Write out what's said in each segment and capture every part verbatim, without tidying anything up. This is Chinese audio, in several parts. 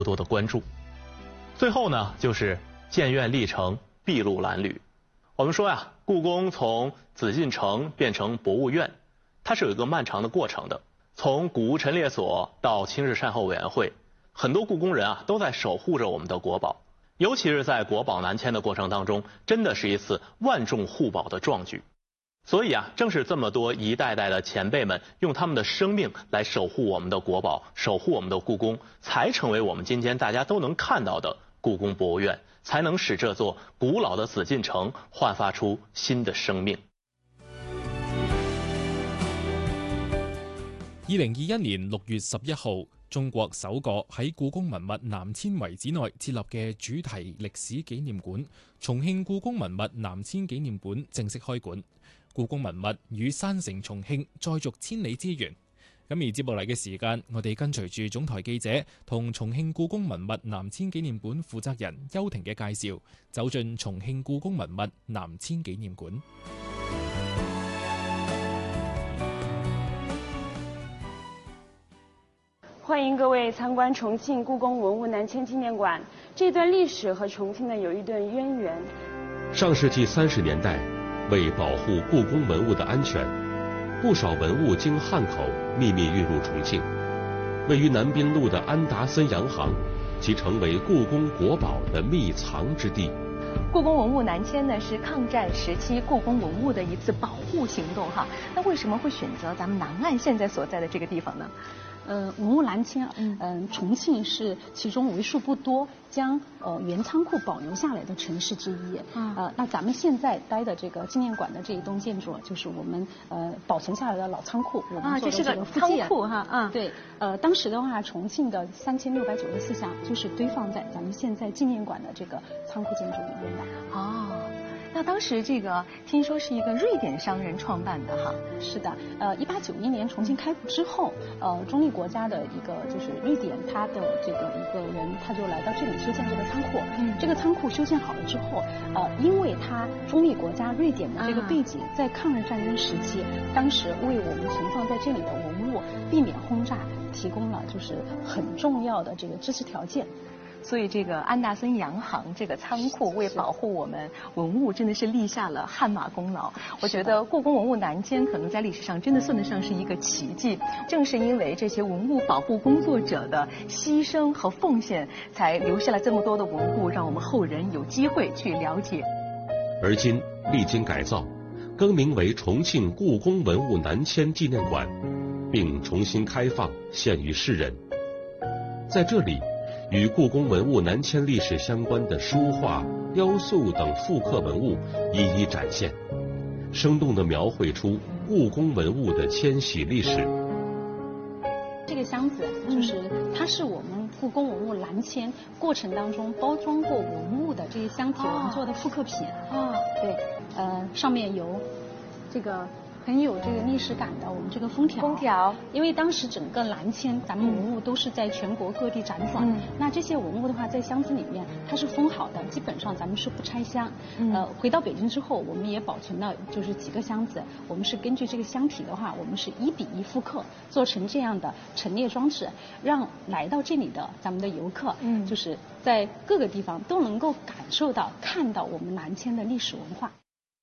多的关注。最后呢，就是建院历程筚路蓝缕。我们说呀，故宫从紫禁城变成博物院，它是有一个漫长的过程的。从古物陈列所到清日善后委员会，很多故宫人啊都在守护着我们的国宝。尤其是在国宝南迁的过程当中，真的是一次万众护宝的壮举。所以啊，正是这么多一代代的前辈们用他们的生命来守护我们的国宝，守护我们的故宫，才成为我们今天大家都能看到的故宫博物院，才能使这座古老的紫禁城焕发出新的生命。 二零二一年六月十一號，中國首個喺故宮文物南遷遺址內設立嘅主題歷史紀念館——重慶故宮文物南遷紀念館正式開館。故宮文物與山城重慶再續千里之緣。咁而接落嚟嘅時間，我哋跟隨住總台記者同重慶故宮文物南遷紀念館負責人邱婷嘅介紹，走進重慶故宮文物南遷紀念館。 欢迎各位参观重庆故宫文物南迁纪念馆。这段历史和重庆呢有一段渊源。 上世纪三十年代，为保护故宫文物的安全，不少文物经汉口秘密运入重庆。位于南滨路的安达森洋行，即成为故宫国宝的秘藏之地。 故宫文物南迁呢是抗战时期故宫文物的一次保护行动哈。那为什么会选择咱们南岸现在所在的这个地方呢？ 呃，文物南迁，嗯、呃，重庆是其中为数不多将呃原仓库保留下来的城市之一。嗯、呃，那咱们现在待的这个纪念馆的这一栋建筑，就是我们呃保存下来的老仓库，我们做的这个仓库哈。啊， 对，呃，当时的话，重庆的三千六百九十四箱就是堆放在咱们现在纪念馆的这个仓库建筑里面的。 哦。那当时这个听说是一个瑞典商人创办的哈。 是的，呃，一八九一年重庆开埠之后，呃，中立国家的一个就是瑞典，他的这个一个人，他就来到这里修建这个仓库。嗯，这个仓库修建好了之后，呃，因为他中立国家瑞典的这个背景，在抗日战争时期，当时为我们存放在这里的文物避免轰炸，提供了就是很重要的这个支持条件。 所以这个安达森洋行这个仓库为保护我们文物真的是立下了汗马功劳。我觉得故宫文物南迁可能在历史上真的算得上是一个奇迹。正是因为这些文物保护工作者的牺牲和奉献，才留下了这么多的文物，让我们后人有机会去了解。 而今历经改造，更名为重庆故宫文物南迁纪念馆，并重新开放献于世人。在这里，与故宫文物南迁历史相关的书画、雕塑等复刻文物一一展现，生动地描绘出故宫文物的迁徙历史。 这个箱子就是它是我们故宫文物南迁过程当中包装过文物的这些箱体，我们做的复刻品。啊，对，呃，上面有这个很有这个历史感的我们这个封条。 封条，因因为当时整个南迁，咱们文物都是在全国各地辗转。嗯，那这些文物的话，在箱子里面它是封好的，基本上咱们是不拆箱。嗯，呃，回到北京之后，我们也保存了就是几个箱子，我们是根据这个箱体的话，我们是一比一复刻，做成这样的陈列装置，让来到这里的咱们的游客，嗯，就是在各个地方都能够感受到、看到我们南迁的历史文化。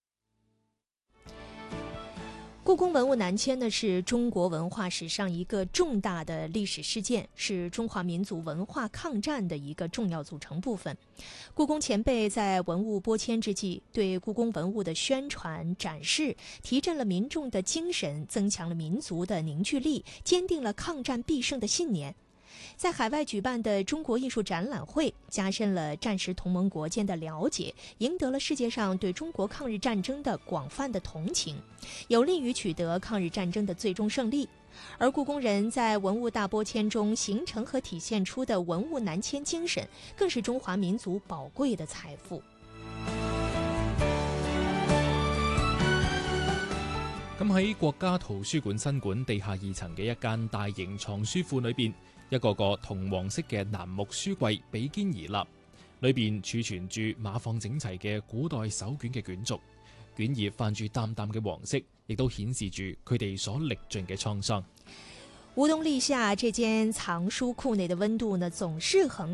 故宫文物南迁呢，是中国文化史上一个重大的历史事件，是中华民族文化抗战的一个重要组成部分。故宫前辈在文物拨迁之际，对故宫文物的宣传展示，提振了民众的精神，增强了民族的凝聚力，坚定了抗战必胜的信念。在海外举办的中国艺术展览会，加深了战时同盟国间的了解，赢得了世界上对中国抗日战争的广泛的同情，有利于取得抗日战争的最终胜利。而故宫人在文物大拨迁中形成和体现出的文物南迁精神，更是中华民族宝贵的财富。 咁喺國家圖書館新館地下二層嘅一間大型藏書庫裏邊，一個個銅黃色嘅楠木書櫃比肩而立，裏邊儲存住碼放整齊嘅古代手卷嘅卷軸，卷葉泛住淡淡嘅黃色，亦都顯示住佢哋所歷盡嘅滄桑。 烏冬立夏，這間藏書庫內的溫度呢，總是很